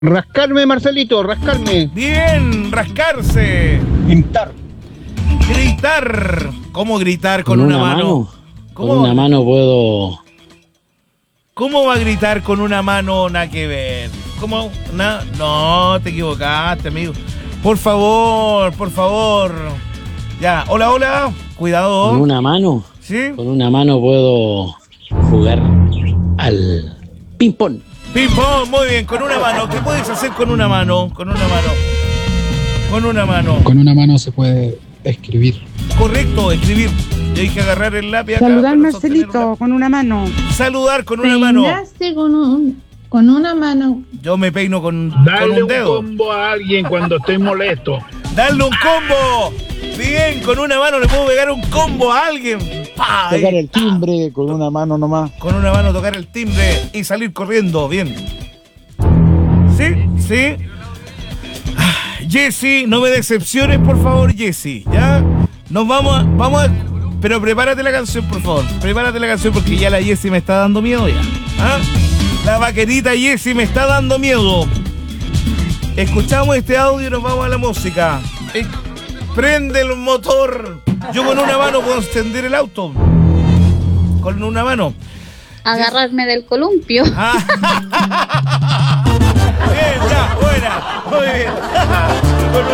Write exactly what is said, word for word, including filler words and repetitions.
Rascarme, Marcelito, rascarme. Bien, rascarse. Pintar. Gritar. ¿Cómo gritar con, ¿Con una, una mano? mano? ¿Cómo, Con una mano puedo... ¿Cómo va a gritar con una mano? Nada que ver. ¿Cómo? Na- no, te equivocaste, amigo. Por favor, por favor. Ya, hola, hola. Cuidado. ¿Con una mano? ¿Sí? Con una mano puedo jugar al ping-pong. Ping pong, muy bien, con una mano. ¿Qué puedes hacer con una mano? Con una mano. Con una mano. Con una mano se puede escribir. Correcto, escribir. Y hay que agarrar el lápiz acá. Saludar, para sostener Marcelito, una- con una mano. Saludar con una mano. Peinaste con, un, con una mano. Yo me peino con, con Dale un un dedo. combo a alguien cuando esté molesto. Darle un combo. Bien, con una mano le puedo pegar un combo a alguien. ¡Pah! Ahí Tocar el está. timbre con una mano nomás. Con una mano tocar el timbre y salir corriendo. Bien. Sí, sí. Ah, Jessy, no me decepciones, por favor, Jessy. ¿Ya? Nos vamos a, vamos a... Pero prepárate la canción, por favor. Prepárate la canción porque ya la Jessy me está dando miedo ya. ¿Ah? La vaquerita Jessy me está dando miedo. Escuchamos este audio y nos vamos a la música. Eh, Prende el motor. Yo con una mano puedo encender el auto. Con una mano. Agarrarme del columpio. Ah. Bien, ya, buena. Muy bien. Con